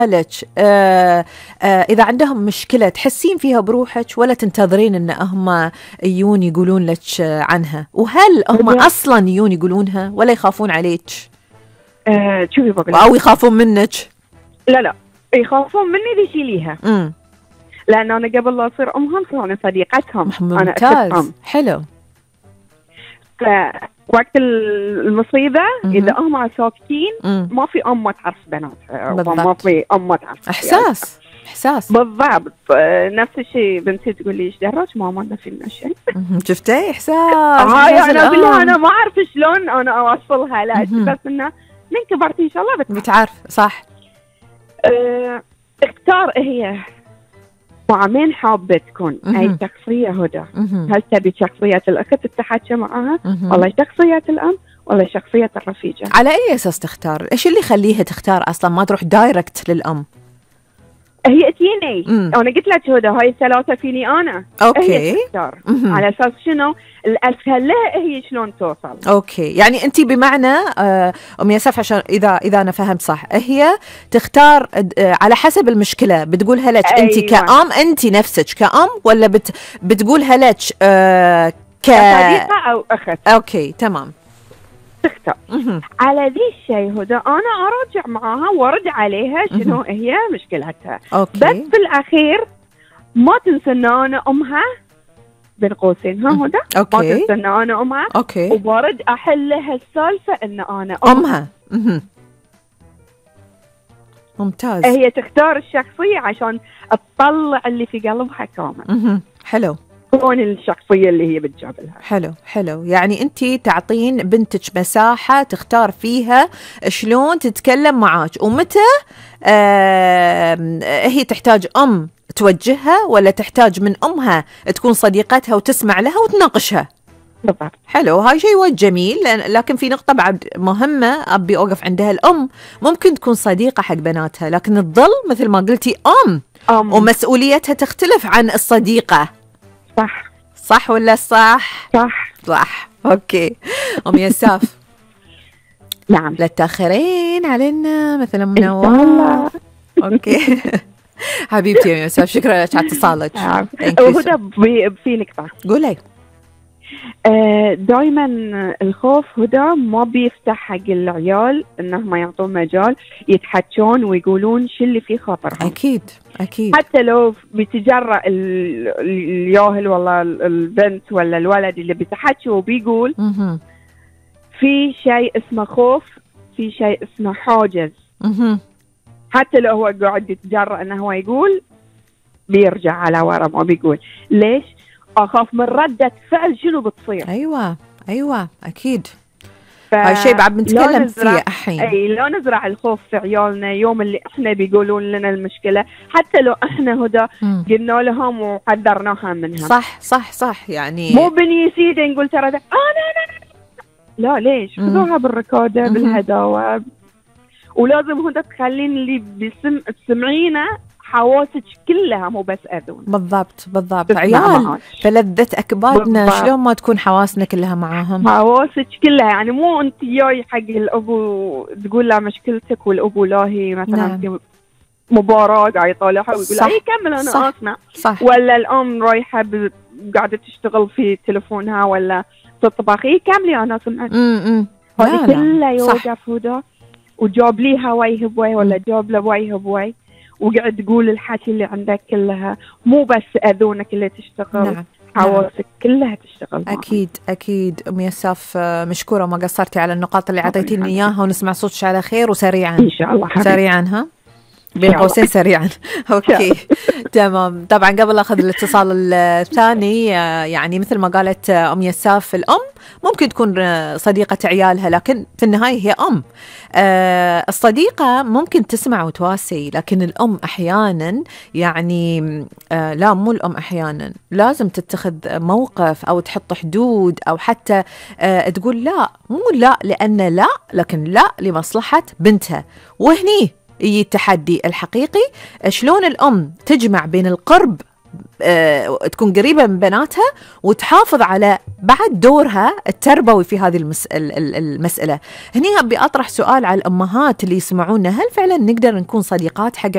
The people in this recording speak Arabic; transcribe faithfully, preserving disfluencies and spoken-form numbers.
لك آه آه إذا عندهم مشكلة تحسين فيها بروحك ولا تنتظرين إن هم يجون يقولون لك عنها؟ وهل هم أصلا يجون يقولونها ولا يخافون عليك؟ آه شوفي بقول أو يخافون منك؟ لا لا يخافون مني بيشيليها. امم لأن أنا قبل لا أصير أمهم صرنا صديقتهم. ممتاز. حلو. فوقت المصيبة إذا هم ساكتين ما في أم ما تعرف بناتها، ما في أم ما تعرف. إحساس يعني. إحساس بالضبط. نفس الشيء بنتي تقول لي إيش دراج ماما ما فينا شيء. شفتي إحساس. هاي أنا أقول لها أنا ما أعرف شلون أنا أوصلها لا بس إنه من كبرت إن شاء الله بتعرف. بتعرف صح. أه اختار هي مع مين حابة تكون. أي شخصية هدى. هل تبي شخصية الأخت تتحكى معها ولا شخصية الأم ولا شخصية الرفيجة؟ على أي أساس تختار؟ إيش اللي يخليها تختار أصلا ما تروح دايركت للأم؟ هي تيني. أنا قلت لك هدى هاي الثلاثة فيني أنا. أوكي. هي تختار على أساس شنو الأسهل لها هي شلون توصل. أوكي يعني أنت بمعنى أم ياسف عشان إذا إذا أنا فهمت صح هي تختار على حسب المشكلة بتقولها لك. أيوة. أنت كأم أنت نفسك كأم ولا بت بتقولها لك آه كصديقة أو أخت؟ أوكي تمام. تختار على ذي الشيء هدى أنا أراجع معها وأرد عليها شنو هي مشكلتها. أوكي. بس في الأخير ما تنسى أن أنا أمها بين قوسين ها هدى. أوكي. ما تنسى أن أنا أمها. أوكي. وبرد أحل لها السالفة أن أنا أمها, أمها. ممتاز. هي تختار الشخصية عشان تطلع اللي في قلبها كامل. حلو. كون الشخصية اللي هي بتجاب لها. حلو حلو. يعني أنت تعطين بنتك مساحة تختار فيها شلون تتكلم معاك ومتى آه هي تحتاج أم توجهها ولا تحتاج من أمها تكون صديقتها وتسمع لها وتناقشها. بالضبط. حلو. هاي شيء جميل. لكن في نقطة بعد مهمة أبي أوقف عندها. الأم ممكن تكون صديقة حق بناتها لكن تظل مثل ما قلتي أم, أم. ومسؤوليتها تختلف عن الصديقة. صح. صح ولا صح؟ صح. صح. أوكي. أم ياسف. نعم. لا تأخرين علينا مثل منوال. أوكي. حبيبتي يا ياسف شكرا لك على اتصالك. وهدى في نقطة قولي. آه دائما الخوف هدى ما بيفتح حق العيال انهم يعطون مجال يتحكون ويقولون شو اللي في خاطرهم. اكيد اكيد. حتى لو بيتجرأ الياهل ولا البنت ولا الولد اللي بيتحكي وبيقول م-م. في شيء اسمه خوف في شيء اسمه حاجز. م-م. حتى لو هو قاعد يتجرأ انه هو يقول بيرجع على ورا ما بيقول. ليش؟ أخاف من ردة فعل شنو بتصير. أيوة أيوة أكيد. هاي شيء بعد بنتكلم فيه الحين. أي لو نزرع الخوف في عيالنا يوم اللي إحنا بيقولون لنا المشكلة حتى لو إحنا هدى قلنا لهم وحذرناهم منها. صح صح صح. يعني مو بني سيدة نقول ترى آه لا لا لا لا ليش خذوها بالركودة بالهداوة ولازم هدى تخلين اللي بيسم تسمعينه حواسك كلها مو بس أذون. بالضبط بالضبط. عيال فلذة أكبادنا شلون ما تكون حواسنا كلها معاهم. حواسك كلها يعني مو أنت جاي حق الأبو تقول له مشكلتك والأبو لاهي مثلا. نعم. في مباراة قاعد يطالعها ويقول لا يكمل أنا صح. أسمع. صح. ولا الأم رايحة ب... قاعدة تشتغل في تلفونها ولا تطبخ يكملي أنا سمعت. هذه كلها يوقف هدى وجاب لي هواي هبوي ولا جاب له بوي هبوي وقعد تقول الحكي اللي عندك كلها مو بس أذونك اللي تشتغل. نعم. حواسك نعم. كلها تشتغل. أكيد معهم. أكيد أم ياسف مشكورة ما قصرتي على النقاط اللي عطيتيني إياها ونسمع صوتك على خير وسريعا إن شاء الله حبيب. سريعا ها بين قوسين سريعا. أوكي تمام. طبعا قبل أخذ الاتصال الثاني يعني مثل ما قالت أم ياسف الأم ممكن تكون صديقة عيالها لكن في النهاية هي أم. آه الصديقة ممكن تسمع وتواسي لكن الأم أحيانا يعني آه لا مو الأم أحيانا لازم تتخذ موقف أو تحط حدود أو حتى آه تقول لا مو لا لأن لا لكن لا لمصلحة بنتها. وهني يجي التحدي الحقيقي شلون الأم تجمع بين القرب آه تكون قريبة من بناتها وتحافظ على بعد دورها التربوي في هذه المس... المسألة. هني أبي أطرح سؤال على الأمهات اللي يسمعونا، هل فعلا نقدر نكون صديقات حق